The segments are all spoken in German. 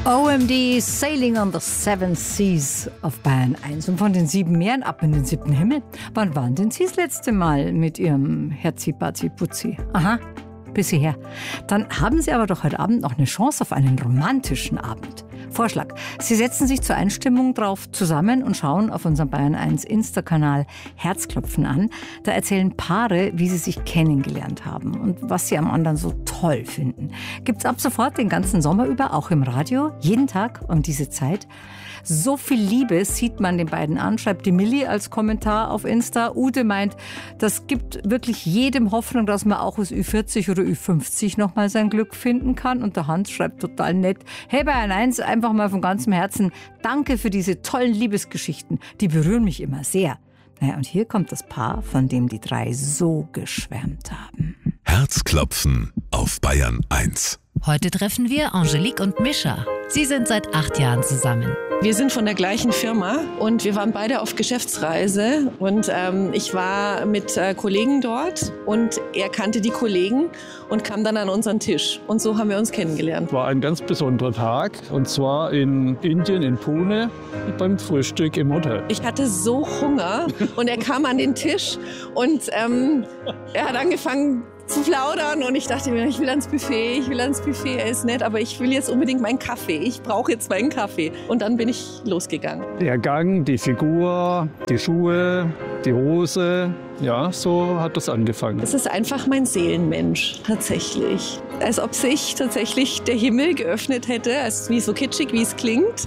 OMD Sailing on the Seven Seas auf Bayern 1 und von den 7 Meeren ab in den 7. Himmel. Wann waren denn Sie das letzte Mal mit Ihrem Herzi-Bazi-Putzi? Aha, bis hierher. Dann haben Sie aber doch heute Abend noch eine Chance auf einen romantischen Abend. Vorschlag: Sie setzen sich zur Einstimmung drauf zusammen und schauen auf unserem Bayern 1 Insta-Kanal Herzklopfen an. Da erzählen Paare, wie sie sich kennengelernt haben und was sie am anderen so toll finden. Gibt's ab sofort den ganzen Sommer über, auch im Radio, jeden Tag um diese Zeit. So viel Liebe sieht man den beiden an, schreibt die Milli als Kommentar auf Insta. Ute meint, das gibt wirklich jedem Hoffnung, dass man auch als Ü40 oder Ü50 noch mal sein Glück finden kann. Und der Hans schreibt total nett: Hey Bayern 1, einfach mal von ganzem Herzen, danke für diese tollen Liebesgeschichten. Die berühren mich immer sehr. Naja, und hier kommt das Paar, von dem die 3 so geschwärmt haben. Herzklopfen auf Bayern 1. Heute treffen wir Angelique und Mischa. Sie sind seit 8 Jahren zusammen. Wir sind von der gleichen Firma und wir waren beide auf Geschäftsreise und ich war mit Kollegen dort und er kannte die Kollegen und kam dann an unseren Tisch und so haben wir uns kennengelernt. War ein ganz besonderer Tag und zwar in Indien, in Pune, beim Frühstück im Hotel. Ich hatte so Hunger und er kam an den Tisch und er hat angefangen zu plaudern und ich dachte mir, ich will ans Buffet, er ist nett, aber ich will jetzt unbedingt meinen Kaffee, ich brauche jetzt meinen Kaffee. Und dann bin ich losgegangen. Der Gang, die Figur, die Schuhe, die Hose, ja, so hat das angefangen. Es ist einfach mein Seelenmensch, tatsächlich. Als ob sich tatsächlich der Himmel geöffnet hätte, also wie so kitschig, wie es klingt,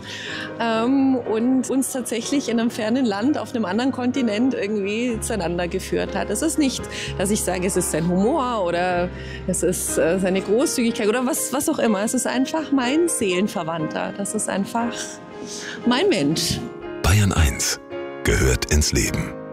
und uns tatsächlich in einem fernen Land, auf einem anderen Kontinent irgendwie zueinander geführt hat. Es ist nicht, dass ich sage, es ist sein Humor oder es ist seine Großzügigkeit oder was auch immer. Es ist einfach mein Seelenverwandter. Das ist einfach mein Mensch. Bayern 1 gehört ins Leben.